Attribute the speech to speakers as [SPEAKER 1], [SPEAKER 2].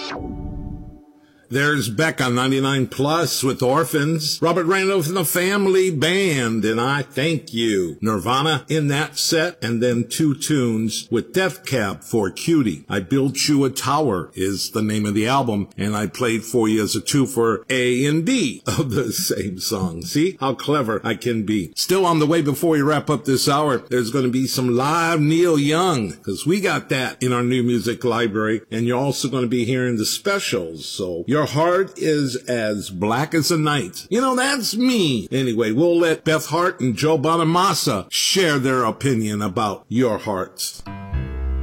[SPEAKER 1] There's Beck on 99 Plus with Orphans, Robert Randolph and the Family Band, and I Thank You. Nirvana in that set, and then two tunes with Death Cab for Cutie. I Built You a Tower is the name of the album, and I played for you as a two for A and B of the same song. See how clever I can be. Still on the way before we wrap up this hour, there's going to be some live Neil Young, because we got that in our new music library, and you're also going to be hearing the specials, so Your Heart is as Black as a Night. You know, that's me. Anyway, we'll let Beth Hart and Joe Bonamassa share their opinion about Your Heart.